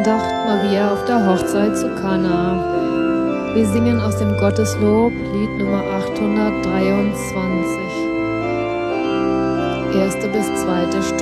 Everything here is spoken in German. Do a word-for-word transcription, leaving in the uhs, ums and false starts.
Andacht Maria auf der Hochzeit zu Kana. Wir singen aus dem Gotteslob Lied Nummer achthundertdreiundzwanzig. Erste bis zweite Strophe.